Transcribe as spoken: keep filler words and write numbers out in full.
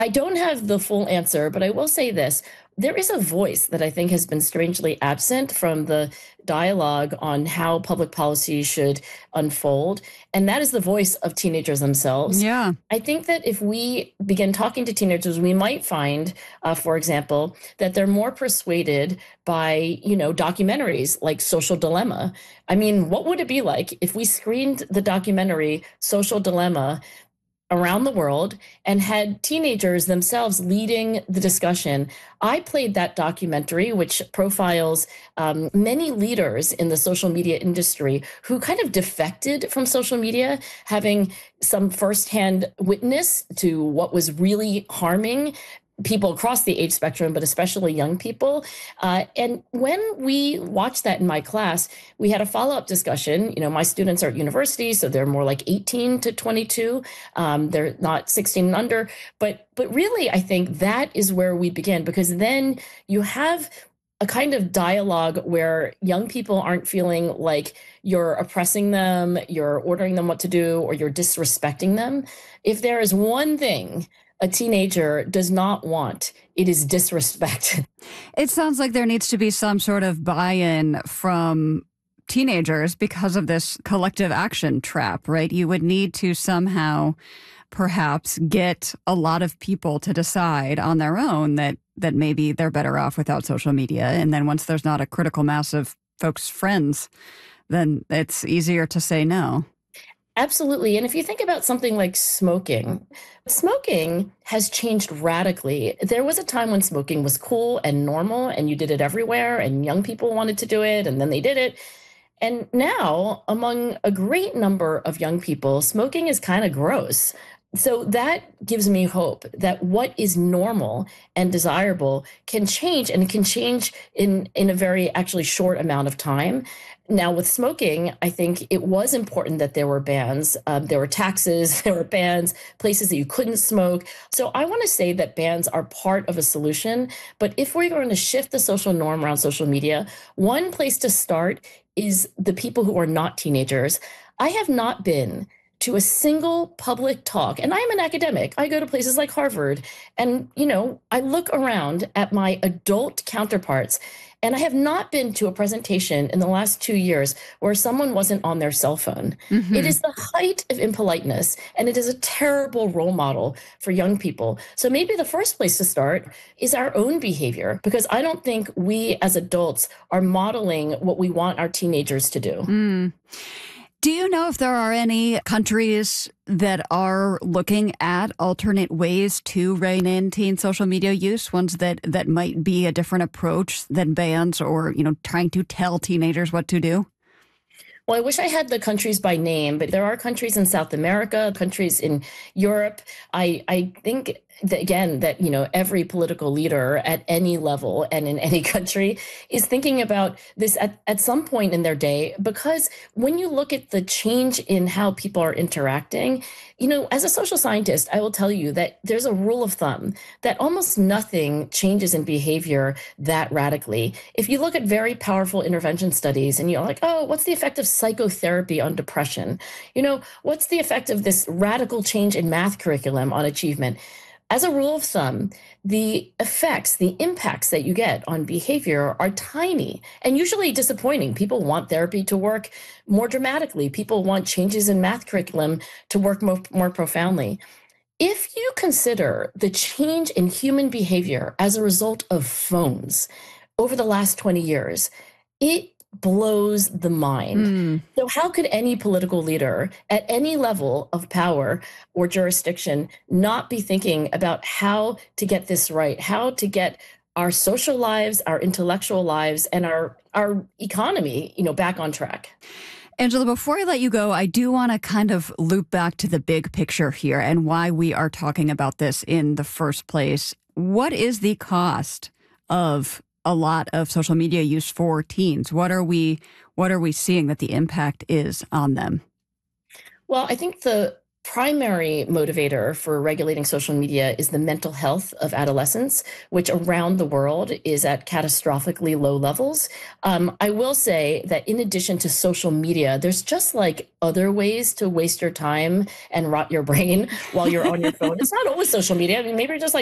I don't have the full answer, but I will say this. There is a voice that I think has been strangely absent from the dialogue on how public policy should unfold, and that is the voice of teenagers themselves. Yeah. I think that if we begin talking to teenagers, we might find, uh, for example, that they're more persuaded by, you know, documentaries like Social Dilemma. I mean, what would it be like if we screened the documentary Social Dilemma around the world and had teenagers themselves leading the discussion? I played that documentary, which profiles um, many leaders in the social media industry who kind of defected from social media, having some firsthand witness to what was really harming people across the age spectrum, but especially young people. Uh, and when we watched that in my class, we had a follow-up discussion. You know, my students are at university, so they're more like eighteen to twenty-two. Um, they're not sixteen and under. But but really, I think that is where we begin, because then you have a kind of dialogue where young people aren't feeling like you're oppressing them, you're ordering them what to do, or you're disrespecting them. If there is one thing a teenager does not want, it is disrespect. It sounds like there needs to be some sort of buy-in from teenagers because of this collective action trap, right? You would need to somehow perhaps get a lot of people to decide on their own that that maybe they're better off without social media. And then once there's not a critical mass of folks' friends, then it's easier to say no. Absolutely. And if you think about something like smoking, smoking has changed radically. There was a time when smoking was cool and normal, and you did it everywhere, and young people wanted to do it, and then they did it. And now, among a great number of young people, smoking is kind of gross. So that gives me hope that what is normal and desirable can change, and it can change in, in a very actually short amount of time. Now, with smoking, I think it was important that there were bans. Um, there were taxes, there were bans, places that you couldn't smoke. So I want to say that bans are part of a solution. But if we're going to shift the social norm around social media, one place to start is the people who are not teenagers. I have not been to a single public talk, and I'm an academic. I go to places like Harvard, and, you know, I look around at my adult counterparts, and I have not been to a presentation in the last two years where someone wasn't on their cell phone. Mm-hmm. It is the height of impoliteness, and it is a terrible role model for young people. So maybe the first place to start is our own behavior, because I don't think we as adults are modeling what we want our teenagers to do. Mm. Do you know if there are any countries that are looking at alternate ways to rein in teen social media use, ones that, that might be a different approach than bans or, you know, trying to tell teenagers what to do? Well, I wish I had the countries by name, but there are countries in South America, countries in Europe. I, I think that, again, that, you know, every political leader at any level and in any country is thinking about this at, at some point in their day, because when you look at the change in how people are interacting, you know, as a social scientist, I will tell you that there's a rule of thumb that almost nothing changes in behavior that radically. If you look at very powerful intervention studies and you're like, oh, what's the effect of psychotherapy on depression? You know, what's the effect of this radical change in math curriculum on achievement? As a rule of thumb, the effects, the impacts that you get on behavior are tiny and usually disappointing. People want therapy to work more dramatically. People want changes in math curriculum to work more, more profoundly. If you consider the change in human behavior as a result of phones over the last twenty years, it blows the mind. Mm. So how could any political leader at any level of power or jurisdiction not be thinking about how to get this right, how to get our social lives, our intellectual lives, and our our economy, you know, back on track? Angela, before I let you go, I do want to kind of loop back to the big picture here and why we are talking about this in the first place. What is the cost of a lot of social media use for teens? What are we what are we seeing that the impact is on them? Well, I think the primary motivator for regulating social media is the mental health of adolescents, which around the world is at catastrophically low levels. Um, I will say that in addition to social media, there's just like other ways to waste your time and rot your brain while you're on your phone. It's not always social media. I mean, maybe you're just like